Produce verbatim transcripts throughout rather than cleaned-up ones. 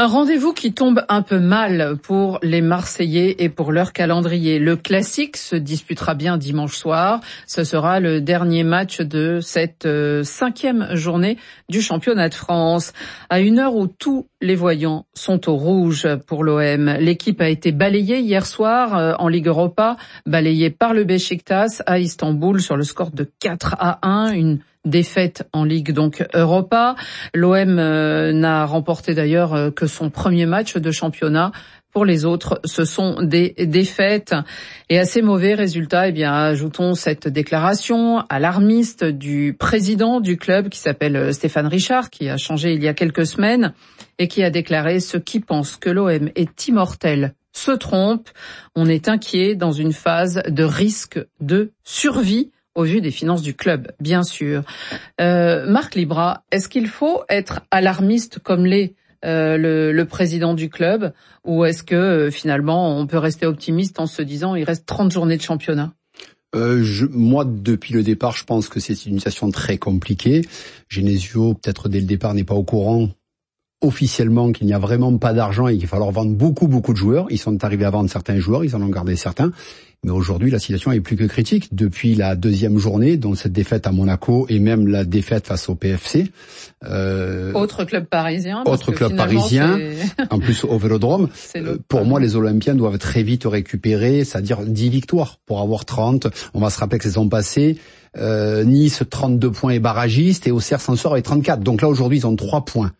Un rendez-vous qui tombe un peu mal pour les Marseillais et pour leur calendrier. Le classique se disputera bien dimanche soir. Ce sera le dernier match de cette euh, cinquième journée du championnat de France. À une heure où tous les voyants sont au rouge pour l'O M. L'équipe a été balayée hier soir euh, en Ligue Europa, balayée par le Beşiktaş à Istanbul sur le score de quatre à un. Une défaite en Ligue donc Europa. L'O M euh, n'a remporté d'ailleurs euh, que son premier match de championnat. Pour les autres, ce sont des défaites. Et à ces mauvais résultats, eh bien, ajoutons cette déclaration alarmiste du président du club qui s'appelle Stéphane Richard, qui a changé il y a quelques semaines et qui a déclaré: ceux qui pensent que l'O M est immortel se trompent. On est inquiet dans une phase de risque de survie au vu des finances du club, bien sûr. Euh, Marc Libra, est-ce qu'il faut être alarmiste comme l'est euh, le, le président du club, ou est-ce que euh, finalement on peut rester optimiste en se disant il reste trente journées de championnat? Euh, je, moi, depuis le départ, je pense que c'est une situation très compliquée. Genesio, peut-être dès le départ, n'est pas au courant officiellement qu'il n'y a vraiment pas d'argent et qu'il va falloir vendre beaucoup, beaucoup de joueurs. Ils sont arrivés à vendre certains joueurs, ils en ont gardé certains. Mais aujourd'hui, la situation est plus que critique. Depuis la deuxième journée, dont cette défaite à Monaco et même la défaite face au P F C. Euh, autre club parisien. Autre club parisien, en plus au Vélodrome. Euh, pour moi, les Olympiens doivent très vite récupérer, c'est-à-dire dix victoires pour avoir trente. On va se rappeler que saison passée, euh, Nice, trente-deux points et barragiste, et Auxerre s'en sort avec trente-quatre. Donc là, aujourd'hui, ils ont trois points.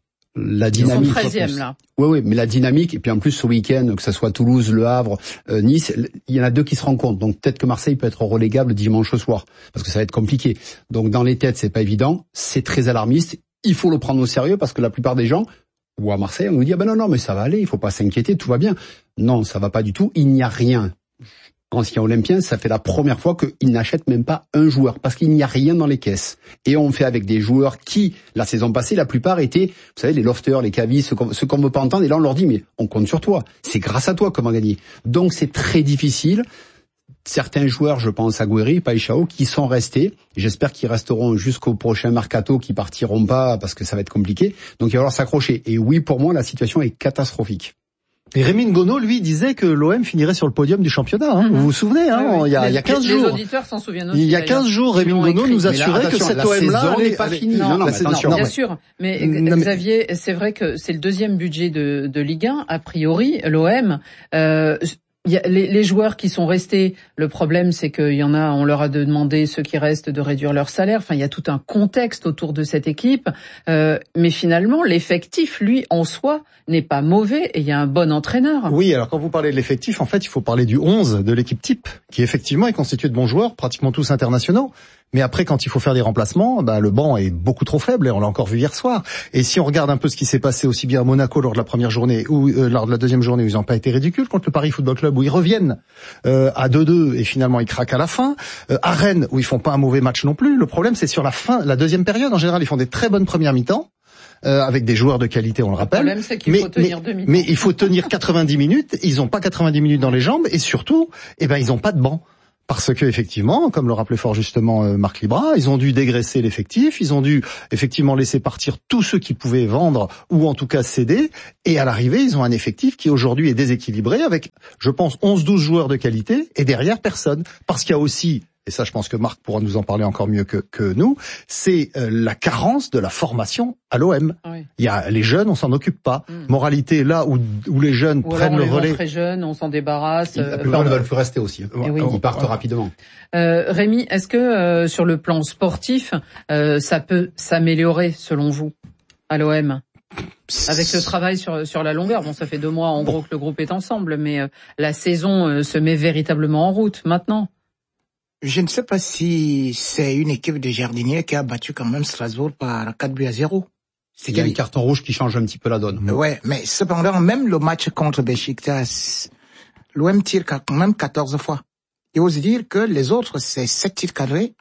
La dynamique. Ils sont treizième, là. Oui, oui, mais la dynamique, et puis en plus ce week-end, que ce soit Toulouse, Le Havre, euh, Nice, il y en a deux qui se rencontrent. Donc peut-être que Marseille peut être relégable dimanche soir, parce que ça va être compliqué. Donc dans les têtes, c'est pas évident, c'est très alarmiste. Il faut le prendre au sérieux, parce que la plupart des gens, ou à Marseille, on nous dit ah ben non, non, mais ça va aller, il faut pas s'inquiéter, tout va bien. Non, ça va pas du tout. Il n'y a rien. Ancien Olympien, ça fait la première fois qu'ils n'achètent même pas un joueur, parce qu'il n'y a rien dans les caisses. Et on fait avec des joueurs qui, la saison passée, la plupart étaient, vous savez, les lofters, les cavis, ceux qu'on, ceux qu'on veut pas entendre, et là on leur dit, mais on compte sur toi. C'est grâce à toi qu'on va gagner. Donc c'est très difficile. Certains joueurs, je pense à Guéry, Paixão, qui sont restés. J'espère qu'ils resteront jusqu'au prochain mercato, qui partiront pas, parce que ça va être compliqué. Donc il va falloir s'accrocher. Et oui, pour moi, la situation est catastrophique. Et Rémi Ngono, lui, disait que l'O M finirait sur le podium du championnat. Hein. Mmh. Vous vous souvenez, hein, oui, oui. il y a, les, il y a quinze les, jours. Les auditeurs s'en souviennent aussi. Il y a quinze jours, Rémi Ngono nous assurait que cette O M-là n'est pas finie. Non, non, non, attention. Non, bien sûr. Mais non, Xavier, mais... c'est vrai que c'est le deuxième budget de, de Ligue un. A priori, l'O M, euh, il y a les, les joueurs qui sont restés, le problème c'est qu'il y en a, on leur a demandé, ceux qui restent, de réduire leur salaire. Enfin, il y a tout un contexte autour de cette équipe. Euh, mais finalement, l'effectif, lui, en soi, n'est pas mauvais et il y a un bon entraîneur. Oui, alors quand vous parlez de l'effectif, en fait, il faut parler du onze de l'équipe type, qui effectivement est constitué de bons joueurs, pratiquement tous internationaux. Mais après, quand il faut faire des remplacements, bah, le banc est beaucoup trop faible, et on l'a encore vu hier soir. Et si on regarde un peu ce qui s'est passé aussi bien à Monaco lors de la première journée, ou euh, lors de la deuxième journée, où ils n'ont pas été ridicules, contre le Paris Football Club, où ils reviennent euh, à deux deux, et finalement ils craquent à la fin. Euh, à Rennes, où ils font pas un mauvais match non plus. Le problème, c'est sur la fin, la deuxième période. En général, ils font des très bonnes premières mi-temps. Euh, avec des joueurs de qualité, on le rappelle. Le problème, c'est qu'il mais, faut tenir mais, deux mais il faut tenir quatre-vingt-dix minutes. Ils n'ont pas quatre-vingt-dix minutes dans les jambes, et surtout, eh ben, ils n'ont pas de banc. Parce que effectivement, comme le rappelait fort justement euh, Marc Libra, ils ont dû dégraisser l'effectif, ils ont dû effectivement laisser partir tous ceux qui pouvaient vendre ou en tout cas céder, et à l'arrivée, ils ont un effectif qui aujourd'hui est déséquilibré avec, je pense, onze douze joueurs de qualité et derrière personne. Parce qu'il y a aussi, et ça je pense que Marc pourra nous en parler encore mieux que, que nous, c'est euh, la carence de la formation à l'O M. Oui. Il y a les jeunes, on s'en occupe pas. Mmh. Moralité, là où, où les jeunes ou prennent le relais. Très jeunes, on s'en débarrasse. La plupart ne veulent plus rester aussi. Hein. Oui. Ils partent voilà. rapidement. Euh, Rémi, est-ce que euh, sur le plan sportif, euh, ça peut s'améliorer selon vous à l'O M? Avec le travail sur sur la longueur, bon, ça fait deux mois en gros que le groupe est ensemble, mais euh, la saison euh, se met véritablement en route maintenant. Je ne sais pas si c'est une équipe de jardiniers qui a battu quand même Strasbourg par quatre buts à zéro. C'est qu'il y a un carton rouge qui change un petit peu la donne. Ouais, mais cependant, même le match contre Beşiktaş, l'O M tire quand même quatorze fois. Il faut se dire que les autres, c'est sept tirs cadrés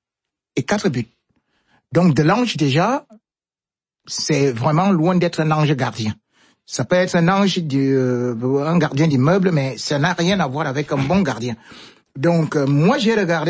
et quatre buts. Donc, Delange, déjà, c'est vraiment loin d'être un ange gardien. Ça peut être un ange du, euh, un gardien d'immeuble, mais ça n'a rien à voir avec un bon gardien. Donc, euh, moi, j'ai regardé cette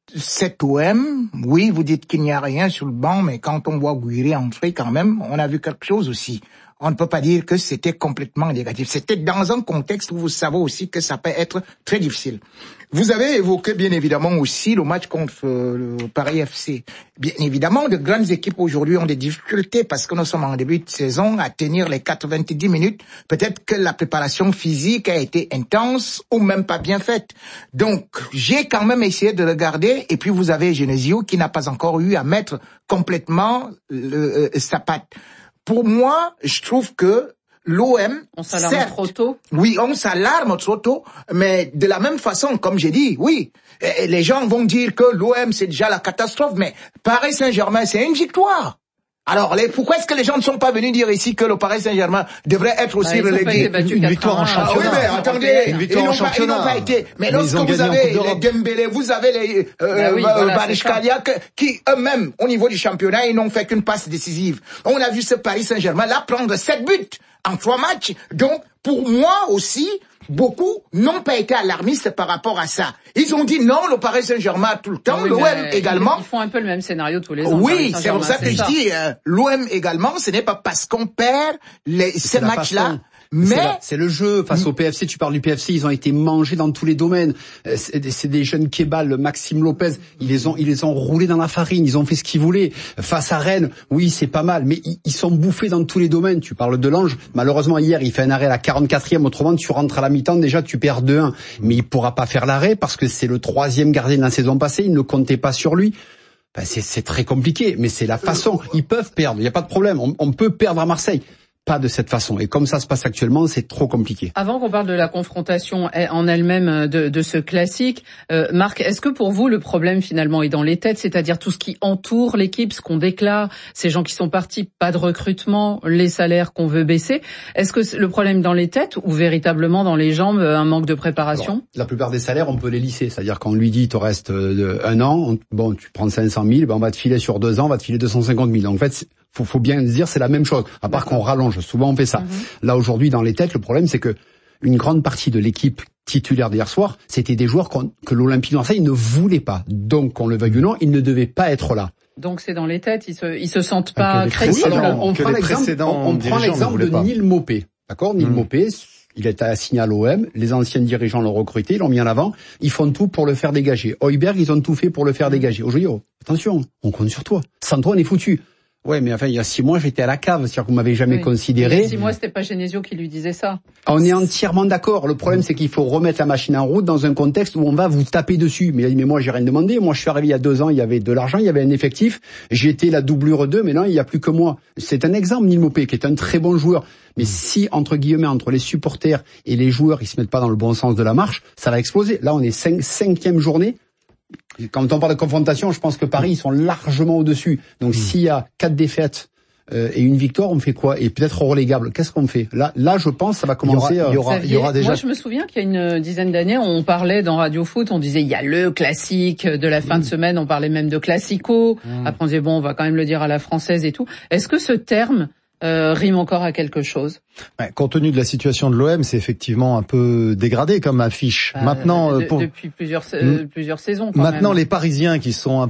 cet O M, oui, vous dites qu'il n'y a rien sur le banc, mais quand on voit Guiri entrer quand même, on a vu quelque chose aussi. On ne peut pas dire que c'était complètement négatif. C'était dans un contexte où vous savez aussi que ça peut être très difficile. Vous avez évoqué bien évidemment aussi le match contre euh, le Paris F C. Bien évidemment, de grandes équipes aujourd'hui ont des difficultés parce que nous sommes en début de saison à tenir les quatre-vingt-dix minutes. Peut-être que la préparation physique a été intense ou même pas bien faite. Donc, j'ai quand même essayé de regarder. Et puis, vous avez Genesio qui n'a pas encore eu à mettre complètement le, euh, sa patte. Pour moi, je trouve que l'O M... On s'alarme trop tôt. Oui, on s'alarme trop tôt, mais de la même façon, comme j'ai dit, oui, les gens vont dire que l'O M c'est déjà la catastrophe, mais Paris Saint-Germain c'est une victoire. Alors, les, pourquoi est-ce que les gens ne sont pas venus dire ici que le Paris Saint-Germain devrait être aussi bah, relégué? Une victoire en championnat. Ah oui, mais attendez, une victoire en championnat. Ils n'ont pas été. Mais, mais lorsque vous avez les Dembélé, vous avez les euh, bah oui, voilà, Barishkalia, qui eux-mêmes, au niveau du championnat, ils n'ont fait qu'une passe décisive. On a vu ce Paris Saint-Germain là prendre sept buts en trois matchs. Donc, pour moi aussi, beaucoup n'ont pas été alarmistes par rapport à ça. Ils ont dit non, le Paris Saint-Germain tout le temps, oui, l'O M également. Ils font un peu le même scénario tous les ans. Oui, c'est pour ça que je dis, euh, l'O M également, ce n'est pas parce qu'on perd les, ces matchs-là. Mais c'est le jeu face au P F C. Tu parles du P F C, ils ont été mangés dans tous les domaines. C'est, c'est des jeunes Kebal, Maxime Lopez, ils les ont, ils les ont roulés dans la farine. Ils ont fait ce qu'ils voulaient. Face à Rennes, oui, c'est pas mal, mais ils, ils sont bouffés dans tous les domaines. Tu parles de Lange. Malheureusement, hier, il fait un arrêt à la quarante-quatrième. Autrement, tu rentres à la mi-temps, déjà, tu perds deux un. Mais il pourra pas faire l'arrêt parce que c'est le troisième gardien de la saison passée. Il ne comptait pas sur lui. Ben, c'est, c'est très compliqué, mais c'est la façon. Ils peuvent perdre. Il n'y a pas de problème. On, on peut perdre à Marseille. Pas de cette façon. Et comme ça se passe actuellement, c'est trop compliqué. Avant qu'on parle de la confrontation en elle-même de, de ce classique, euh, Marc, est-ce que pour vous le problème finalement est dans les têtes, c'est-à-dire tout ce qui entoure l'équipe, ce qu'on déclare, ces gens qui sont partis, pas de recrutement, les salaires qu'on veut baisser, est-ce que le problème est dans les têtes ou véritablement dans les jambes, un manque de préparation? Alors, la plupart des salaires, on peut les lisser. C'est-à-dire qu'on lui dit, il te reste un an, on, bon, tu prends cinq cent mille, ben on va te filer sur deux ans, on va te filer deux cent cinquante mille. Donc en fait, faut, faut bien se dire, c'est la même chose. À part qu'on rallonge, souvent on fait ça. Mm-hmm. Là aujourd'hui, dans les têtes, le problème c'est que une grande partie de l'équipe titulaire d'hier soir, c'était des joueurs que l'Olympique de Marseille ne voulait pas. Donc, qu'on le veuille ou non, ils ne devaient pas être là. Donc c'est dans les têtes, ils se, ils se sentent pas crédibles. Oui, alors, on, prend l'exemple, on, on prend l'exemple de Neil Maupay. D'accord, Neil mmh. Maupay, il est assigné à l'O M, les anciens dirigeants l'ont recruté, ils l'ont mis en avant, ils font tout pour le faire dégager. Heuberg, ils ont tout fait pour le faire dégager. Aujourd'hui, oh, attention, on compte sur toi. Sans toi, on est foutu. Ouais, mais enfin, il y a six mois, j'étais à la cave, c'est-à-dire que vous m'avez jamais oui. considéré. Il y a six mois, c'était pas Genesio qui lui disait ça. On est entièrement d'accord. Le problème, c'est qu'il faut remettre la machine en route dans un contexte où on va vous taper dessus. Mais, mais moi, j'ai rien demandé. Moi, je suis arrivé il y a deux ans, il y avait de l'argent, il y avait un effectif. J'étais la doublure deux, mais non, il y a plus que moi. C'est un exemple, Neil Maupay, qui est un très bon joueur. Mais si, entre guillemets, entre les supporters et les joueurs, ils se mettent pas dans le bon sens de la marche, ça va exploser. Là, on est cinq, cinquième journée. Quand on parle de confrontation, je pense que Paris, ils sont largement au-dessus. Donc, mmh. s'il y a quatre défaites, Euh, et une victoire, on fait quoi? Et peut-être relégable. Qu'est-ce qu'on fait? Là, là, je pense, ça va commencer. Il y aura, il y aura, il y aura déjà. Moi, je me souviens qu'il y a une dizaine d'années, on parlait dans Radio Foot, on disait il y a le classique de la fin mmh. de semaine, on parlait même de classico. Mmh. Après, on disait bon, on va quand même le dire à la française et tout. Est-ce que ce terme euh, rime encore à quelque chose? Ouais, compte tenu de la situation de l'O M, c'est effectivement un peu dégradé comme affiche. Bah, maintenant, de, pour... depuis plusieurs euh, plusieurs saisons. Quand maintenant, même. Les Parisiens qui sont un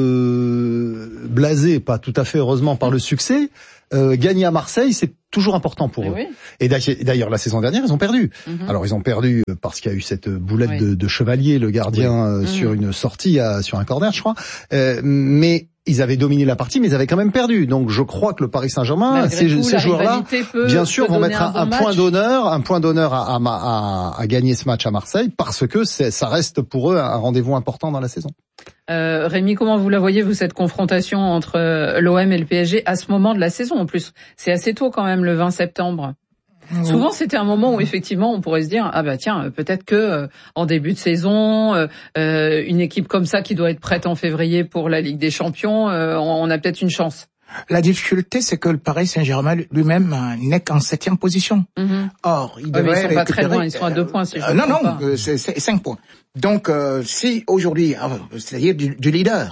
peu blasés, pas tout à fait heureusement par le succès. Euh, gagner à Marseille, c'est toujours important pour Mais eux. oui. Et d'ailleurs, la saison dernière, ils ont perdu. Mm-hmm. Alors, ils ont perdu parce qu'il y a eu cette boulette oui. de, de Chevalier, le gardien, oui. euh, mm-hmm. sur une sortie, à, sur un corner, je crois. Euh, mais ils avaient dominé la partie, mais ils avaient quand même perdu. Donc, je crois que le Paris Saint-Germain, ces, tout, ces joueurs-là, peut, bien sûr, vont mettre un, un, bon un point d'honneur, un point d'honneur à, à, à, à gagner ce match à Marseille, parce que c'est, ça reste pour eux un rendez-vous important dans la saison. Euh, Rémi, comment vous la voyez, vous, cette confrontation entre l'O M et le P S G à ce moment de la saison? En plus, c'est assez tôt quand même, le vingt septembre. Mmh. Souvent, c'était un moment où effectivement, on pourrait se dire ah bah tiens, peut-être que euh, en début de saison, euh, euh, une équipe comme ça qui doit être prête en février pour la Ligue des Champions, euh, on, on a peut-être une chance. La difficulté, c'est que le Paris Saint-Germain lui-même n'est qu'en septième position. Mm-hmm. Or, il ouais, devrait ils sont pas récupérer... très loin, ils sont à deux points. Si je euh, non, non, pas. euh, c'est, c'est cinq points. Donc, euh, si aujourd'hui, euh, c'est-à-dire du, du leader,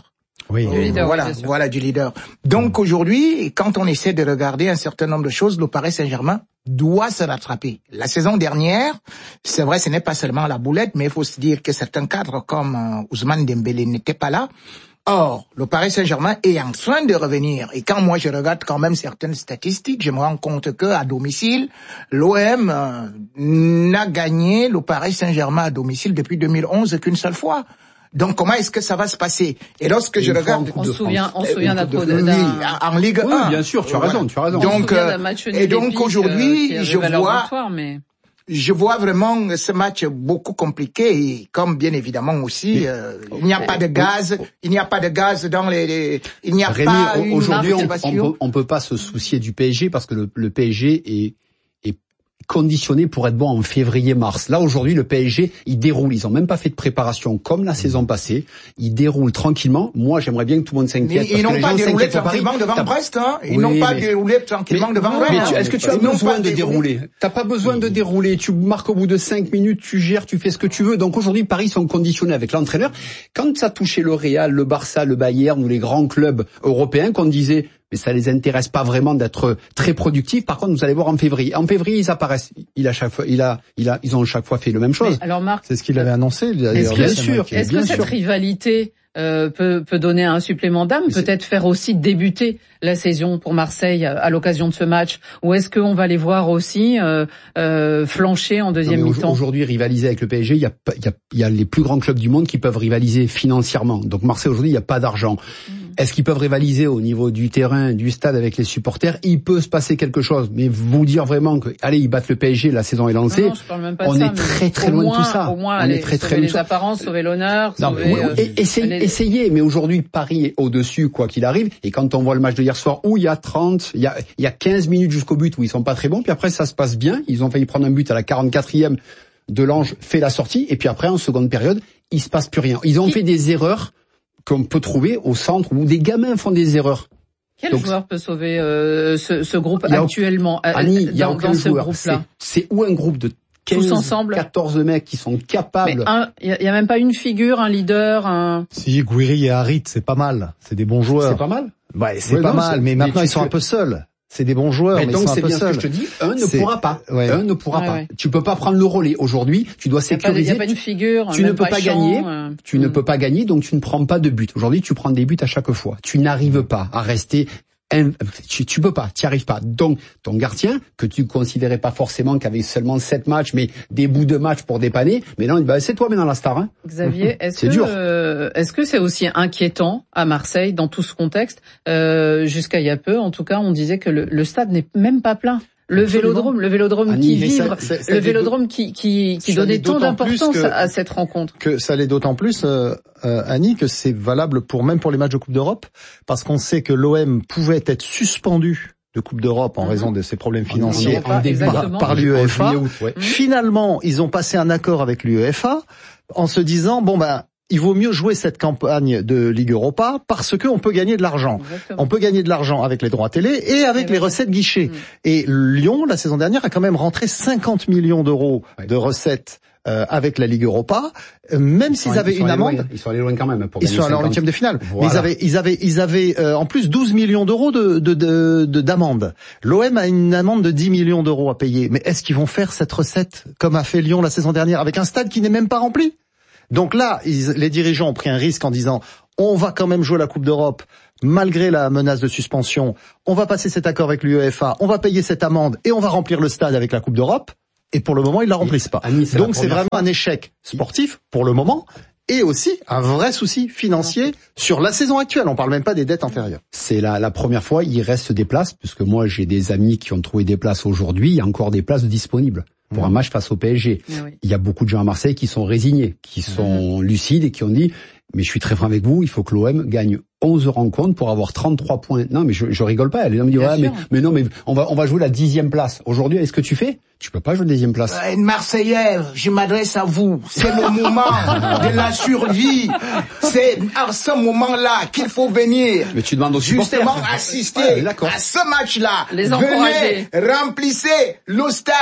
Oui, du leader, voilà, oui, bien sûr. voilà, du leader. Donc aujourd'hui, quand on essaie de regarder un certain nombre de choses, le Paris Saint-Germain doit se rattraper. La saison dernière, c'est vrai, ce n'est pas seulement la boulette, mais il faut se dire que certains cadres comme euh, Ousmane Dembélé n'étaient pas là. Or, le Paris Saint-Germain est en train de revenir. Et quand moi je regarde quand même certaines statistiques, je me rends compte que à domicile, l'O M euh, n'a gagné le Paris Saint-Germain à domicile depuis deux mille onze qu'une seule fois. Donc comment est-ce que ça va se passer? Et lorsque Et je une fois en regarde, Coupe On de se souvient, France. on se souvient d'un oui, d'un- en Ligue Oui, un. bien sûr, tu as raison, tu as raison. on se Donc, souvient euh, d'un match nul et donc épique, aujourd'hui, euh, qui avait je valeur vois- butoir, mais je vois vraiment ce match beaucoup compliqué et comme bien évidemment aussi, Mais- euh, il n'y a pas de gaz, il n'y a pas de gaz dans les, les- il n'y a Rémi, pas au- une aujourd'hui, on, on motivation. peut, on peut pas se soucier du P S G parce que le, le P S G est, est conditionné pour être bon en février-mars. Là, aujourd'hui, le P S G, il déroule. Ils ont même pas fait de préparation comme la saison passée. Ils déroulent tranquillement. Moi, j'aimerais bien que tout le monde Mais s'inquiète. ils parce que n'ont les pas gens déroulé s'inquiètent à Paris. tranquillement devant T'as- Brest, hein. Ils Oui, n'ont pas mais- déroulé tranquillement devant Mais Brest. tu- est-ce que tu as Ils n'ont besoin pas de dérouler? T'as pas besoin de dérouler. Tu marques au bout de cinq minutes, tu gères, tu fais ce que tu veux. Donc aujourd'hui, Paris sont conditionnés avec l'entraîneur. Quand ça touchait le Real, le Barça, le Bayern ou les grands clubs européens, qu'on disait mais ça les intéresse pas vraiment d'être très productifs. Par contre, vous allez voir en février. En février, ils apparaissent. Il a chaque fois, il a, il a, ils ont chaque fois fait la même chose. Mais alors Marc, C'est ce qu'il avait annoncé. est-ce d'ailleurs, que, bien récemment, sûr, qui est est-ce bien que cette sûr. rivalité euh, peut, peut donner un supplément d'âme, Mais c'est- peut-être faire aussi débuter la saison pour Marseille à, à l'occasion de ce match, ou est-ce qu'on va les voir aussi euh, euh, flancher en deuxième Non, mais mi-temps? Aujourd'hui, rivaliser avec le P S G, il y a, pas- il y a, il y a les plus grands clubs du monde qui peuvent rivaliser financièrement. Donc Marseille aujourd'hui, il n'y a pas d'argent. Mmh. Est-ce qu'ils peuvent rivaliser au niveau du terrain, du stade avec les supporters? Il peut se passer quelque chose, mais vous dire vraiment que allez, ils battent le P S G, la saison est lancée. Non, non, je parle même pas de on ça, est mais très très au loin moins, de tout ça. Au moins, on aller est très sauver très loin de les ça. apparences, sauver l'honneur, Non, sauver. mais oui, euh, et- essayez, les- essayez, mais aujourd'hui Paris est au-dessus quoi qu'il arrive. Et quand on voit le match de hier soir où il y a trente, il y a, il y a quinze minutes jusqu'au but où ils sont pas très bons, puis après ça se passe bien. Ils ont failli prendre un but à la quarante-quatrième. Delange fait la sortie et puis après en seconde période, il se passe plus rien. Ils ont Qui- fait des erreurs qu'on peut trouver au centre où des gamins font des erreurs. Quel Donc, joueur peut sauver euh, ce, ce groupe Il y a- actuellement euh, Annie, il y a dans, aucun dans ce joueur. C'est, groupe-là? c'est ou un groupe de quinze, ensemble quatorze mecs qui sont Mais capables. un, il y, a- il y a même pas une figure, un leader, un. Si Gouiri et Harit, c'est pas mal. C'est des bons joueurs. C'est pas mal. Ouais, c'est Ouais, pas non, mal. c'est- Mais mais maintenant, tu- ils sont un peu seuls. C'est des bons joueurs, mais, Mais ils donc sont un c'est peu bien ce que seuls. je te dis. Un ne C'est- pourra pas. ouais. Un ne pourra Ouais, pas. ouais. Tu peux pas prendre le relais. Aujourd'hui, tu dois Il y a pas, de- il y sécuriser. a pas une figure. tu même ne peux pas Champ, gagner. euh, Tu ne hmm. peux pas gagner, donc tu ne prends pas de but. Aujourd'hui, tu prends des buts à chaque fois. Tu n'arrives pas à rester. un- Tu, tu peux pas, tu n'y arrives pas. Donc, ton gardien, que tu considérais pas forcément qu'avait seulement sept matchs, mais des bouts de match pour dépanner, mais non, bah, c'est toi maintenant la star. Hein. Xavier, est-ce C'est que dur. euh, est-ce que c'est aussi inquiétant à Marseille dans tout ce contexte? euh, Jusqu'à il y a peu, en tout cas, on disait que le, le stade n'est même pas plein. Le Absolument. vélodrome, le vélodrome Annie, qui mais ça- vibre, ça- ça le l'est vélodrome qui qui, qui ça donnait l'est tant d'autant plus d'importance que- à cette rencontre. Que ça l'est d'autant plus, euh, euh, Annie, que c'est valable pour même pour les matchs de Coupe d'Europe, parce qu'on sait que l'O M pouvait être suspendu de Coupe d'Europe en Mhm. raison de ses problèmes En- financiers en- en début, par, exactement. par En l'UEFA. juillet, août, ouais. Mhm. Finalement, ils ont passé un accord avec l'UEFA en se disant bon ben il vaut mieux jouer cette campagne de Ligue Europa parce que on peut gagner de l'argent. Exactement. On peut gagner de l'argent avec les droits télé et avec Et les oui. recettes guichets. Mm. Et Lyon, la saison dernière, a quand même rentré cinquante millions d'euros Ouais. de recettes euh, avec la Ligue Europa, euh, même Ils sont- s'ils avaient ils sont une allés loin, amende. hein. Ils sont allés loin quand même. Pour Ils gagner sont allés en cinquante. huitième de finale. Mais Voilà. ils avaient, ils avaient, ils avaient euh, en plus douze millions d'euros de de de de- d'amende. L'O M a une amende de dix millions d'euros à payer. Mais est-ce qu'ils vont faire cette recette comme a fait Lyon la saison dernière avec un stade qui n'est même pas rempli? Donc là, ils, les dirigeants ont pris un risque en disant on va quand même jouer la Coupe d'Europe malgré la menace de suspension. On va passer cet accord avec l'UEFA, on va payer cette amende et on va remplir le stade avec la Coupe d'Europe. Et pour le moment, ils la remplissent pas. Annie, c'est la Donc c'est première vraiment un échec sportif pour le moment. Et aussi un vrai souci financier sur la saison actuelle. On parle même pas des dettes antérieures. C'est la, la première fois, il reste des places, puisque moi j'ai des amis qui ont trouvé des places aujourd'hui, il y a encore des places disponibles pour Mmh. un match face au P S G. Mais oui. Il y a beaucoup de gens à Marseille qui sont résignés, qui sont lucides et qui ont dit mais je suis très franc avec vous, il faut que l'O M gagne onze rencontres pour avoir trente-trois points. Non mais je, je rigole pas, les gens me disent Bien ouais, mais, sûr. mais non mais on va on va jouer la dixième place. Aujourd'hui, est-ce que tu fais? Tu peux pas jouer la dixième place. Euh, Une Marseillaise, je m'adresse à vous. C'est le moment de la survie. C'est à ce moment-là qu'il faut venir. Mais tu demandes aux supporters. Justement assister Ouais, d'accord. à ce match-là. Les Venez, encourager. remplissez le stade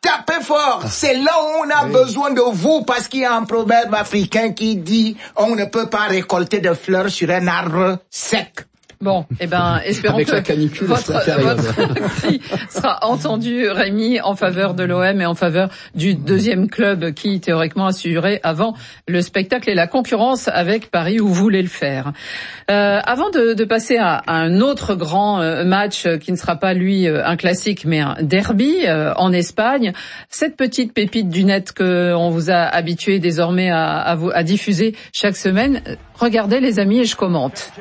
tapez fort. C'est là où on a oui. besoin de vous, parce qu'il y a un proverbe africain qui dit on ne peut pas récolter de fleurs sur un arbre sec. Bon, eh ben, espérons Avec que la canicule, votre, votre cri sera entendu, Rémi, en faveur de l'O M et en faveur du deuxième club qui, théoriquement, assurerait avant le spectacle et la concurrence avec Paris, où vous voulez le faire. Euh, avant de, de passer à, à un autre grand euh, match qui ne sera pas, lui, euh, un classique, mais un derby euh, en Espagne, cette petite pépite du net qu'on vous a habitué désormais à, à, vous, à diffuser chaque semaine, regardez, les amis, et je commente.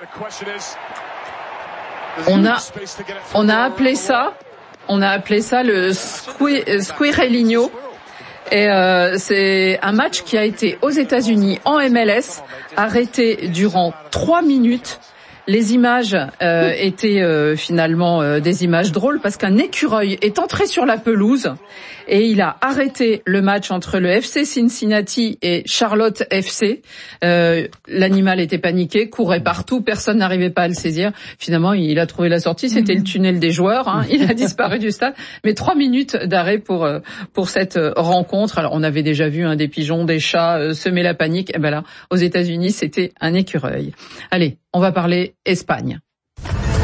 On a, on a appelé ça, on a appelé ça le Squirrelinho. Et euh, c'est un match qui a été aux États-Unis en M L S, arrêté durant trois minutes. Les images euh, étaient euh, finalement euh, des images drôles, parce qu'un écureuil est entré sur la pelouse et il a arrêté le match entre le F C Cincinnati et Charlotte F C. Euh, l'animal était paniqué, courait partout, personne n'arrivait pas à le saisir. Finalement, il a trouvé la sortie, c'était le tunnel des joueurs, hein. Il a disparu du stade. Mais trois minutes d'arrêt pour euh, pour cette rencontre. Alors, on avait déjà vu hein, des pigeons, des chats euh, semer la panique. Et ben là, aux États-Unis, c'était un écureuil. Allez, on va parler Espagne.